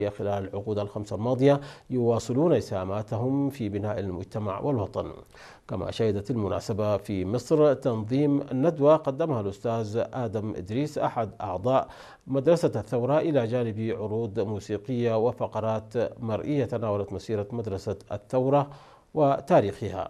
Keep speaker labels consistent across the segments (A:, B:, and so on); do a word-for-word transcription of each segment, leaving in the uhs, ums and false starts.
A: خلال العقود الخمسة الماضية يواصلون إسهاماتهم في بناء المجتمع والوطن. كما شهدت المناسبة في مصر تنظيم ندوة قدمها الأستاذ آدم إدريس أحد أعضاء مدرسة الثورة إلى جانب عروض موسيقية وفقرات مرئية تناولت مسيرة مدرسة الثورة وتاريخها.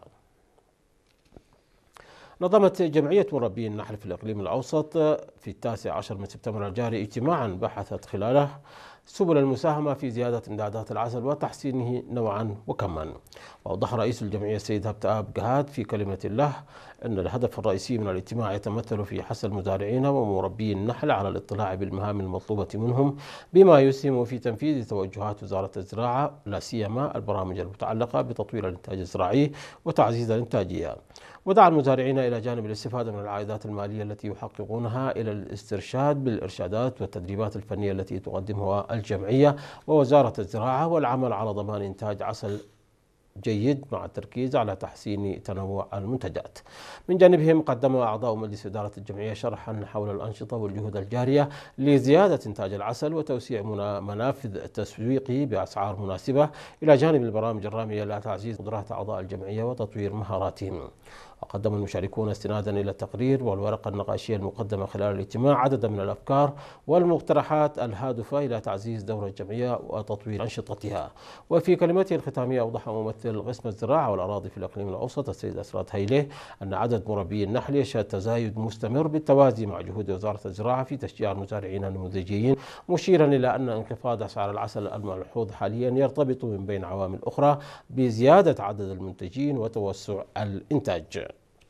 A: نظمت جمعية مربي النحل في الإقليم الأوسط في التاسع عشر من سبتمبر الجاري اجتماعا بحثت خلاله سبل المساهمة في زيادة إمدادات العسل وتحسينه نوعا وكما. وأوضح رئيس الجمعية السيد هبتآب جهاد في كلمة له أن الهدف الرئيسي من الاجتماع يتمثل في حث المزارعين ومربي النحل على الاطلاع بالمهام المطلوبة منهم بما يسهم في تنفيذ توجهات وزارة الزراعة، لا سيما البرامج المتعلقة بتطوير الإنتاج الزراعي وتعزيز الإنتاجية. ودعا المزارعين إلى جانب الاستفادة من العائدات المالية التي يحققونها إلى الاسترشاد بالإرشادات والتدريبات الفنية التي تقدمها الجمعية ووزارة الزراعة، والعمل على ضمان إنتاج عسل جيد مع التركيز على تحسين تنوع المنتجات. من جانبهم قدم أعضاء مجلس إدارة الجمعية شرحا حول الأنشطة والجهود الجارية لزيادة إنتاج العسل وتوسيع منافذ تسويقه بأسعار مناسبة، إلى جانب البرامج الرامية لتعزيز قدرات أعضاء الجمعية وتطوير مهاراتهم. وقدم المشاركون استنادا إلى التقرير والورقة النقاشية المقدمة خلال الاجتماع عددا من الأفكار والمقترحات الهادفة إلى تعزيز دور الجمعية وتطوير أنشطتها. وفي كلمته الختامية أوضح ممثل قسم الزراعة والأراضي في الإقليم الأوسط السيد أسرات هيله أن عدد مربي النحل يشهد تزايد مستمر بالتوازي مع جهود وزارة الزراعة في تشجيع المزارعين النموذجيين، مشيرا إلى أن انخفاض أسعار العسل الملحوظ حاليا يرتبط من بين عوامل أخرى بزيادة عدد المنتجين وتوسع الإنتاج.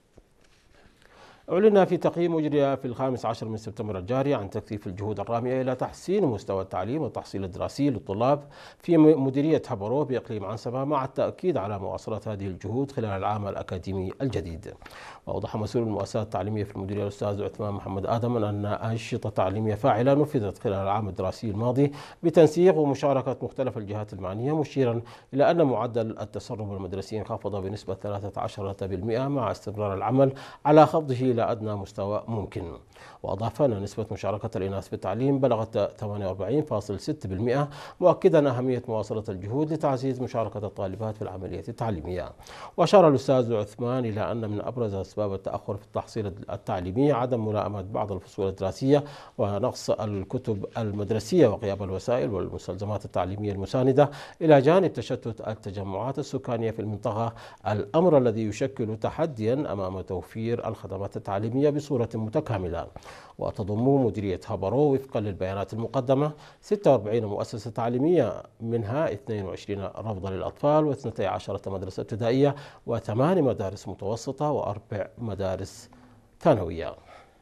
A: أعلن في تقييم أجري في الخامس عشر من سبتمبر الجاري عن تكثيف الجهود الرامية إلى تحسين مستوى التعليم والتحصيل الدراسي للطلاب في مديرية هبرو بإقليم عنسبة، مع التأكيد على مواصلة هذه الجهود خلال العام الأكاديمي الجديد. وأوضح مسؤول المؤسسات التعليمية في المديرية الأستاذ عثمان محمد آدم أن أنشطة تعليمية فاعلة نفذت خلال العام الدراسي الماضي بتنسيق ومشاركة مختلف الجهات المعنية، مشيرا إلى أن معدل التسرب المدرسي انخفض بنسبة ثلاثة عشر بالمئة مع استمرار العمل على خفضه إلى أدنى مستوى ممكن. وأضاف أن نسبة مشاركة الإناث في التعليم بلغت ثمانية وأربعين فاصلة ستة بالمئة، مؤكدا أهمية مواصلة الجهود لتعزيز مشاركة الطالبات في العملية التعليمية. وأشار الأستاذ عثمان إلى أن من أبرز أسباب التأخر في التحصيل التعليمي عدم ملائمة بعض الفصول الدراسية ونقص الكتب المدرسية وغياب الوسائل والمستلزمات التعليمية المساندة، إلى جانب تشتت التجمعات السكانية في المنطقة، الأمر الذي يشكل تحديا أمام توفير الخدمات التعليمية بصورة متكاملة. وتضم مديرية هبرو وفقا للبيانات المقدمة ستة وأربعين مؤسسة تعليمية، منها اثنين وعشرين روضة للأطفال واثنتي عشرة مدرسة ابتدائية وثمان مدارس متوسطة وأربع مدارس ثانوية.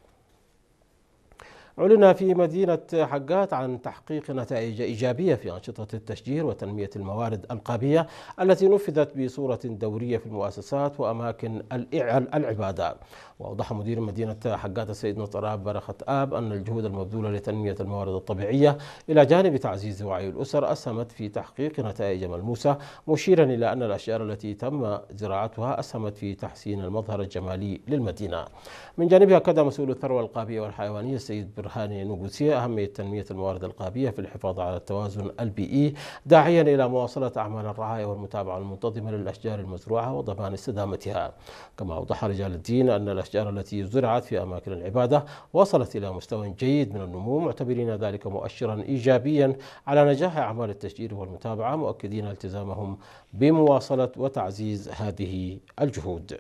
A: أعلن في مدينة حقات عن تحقيق نتائج إيجابية في أنشطة التشجير وتنمية الموارد القابية التي نفذت بصورة دورية في المؤسسات وأماكن العبادة. وأوضح مدير مدينة حقات السيد نصر آب برخة آب أن الجهود المبذولة لتنمية الموارد الطبيعية إلى جانب تعزيز وعي الأسر أسهمت في تحقيق نتائج ملموسة، مشيرا إلى أن الأشجار التي تم زراعتها أسهمت في تحسين المظهر الجمالي للمدينة. من جانبها أكد مسؤول الثروة القابية والحيوانية السيد برهاني نوغوسية أهمية تنمية الموارد القابية في الحفاظ على التوازن البيئي، داعيا إلى مواصلة أعمال الرعاية والمتابعة المنتظمة للأشجار المزروعة وضمان استدامتها. كما أوضح رجال الدين أن الأشجار التي زرعت في أماكن العبادة وصلت إلى مستوى جيد من النمو، معتبرين ذلك مؤشرا إيجابيا على نجاح أعمال التشجير والمتابعة، مؤكدين التزامهم بمواصلة وتعزيز هذه الجهود.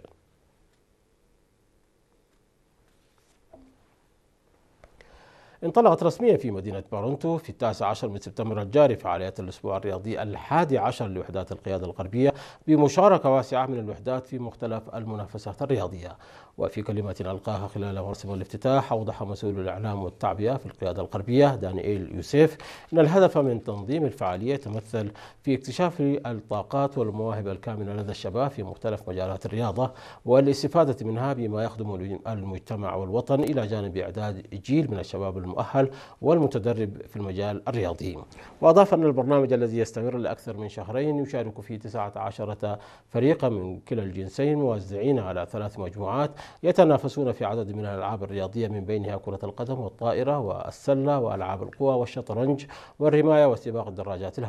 A: انطلقت رسميا في مدينة بارونتو في التاسع عشر من سبتمبر الجاري فعاليات الأسبوع الرياضي الحادي عشر لوحدات القيادة الغربية بمشاركة واسعة من الوحدات في مختلف المنافسات الرياضية. وفي كلمة ألقاها خلال مراسم الافتتاح أوضح مسؤول الإعلام والتعبئة في القيادة الغربية دانييل يوسف أن الهدف من تنظيم الفعالية يتمثل في اكتشاف الطاقات والمواهب الكامنة لدى الشباب في مختلف مجالات الرياضة والاستفادة منها بما يخدم المجتمع والوطن، إلى جانب إعداد جيل من الشباب المؤهل والمتدرب في المجال الرياضي. وأضاف أن البرنامج الذي يستمر لأكثر من شهرين يشارك فيه تسعة عشر فريقا من كلا الجنسين موزعين على ثلاث مجموعات يتنافسون في عدد من الألعاب الرياضية من بينها كرة القدم والطائرة والسلة وألعاب القوى والشطرنج والرماية وسباق الدراجات الهوائية.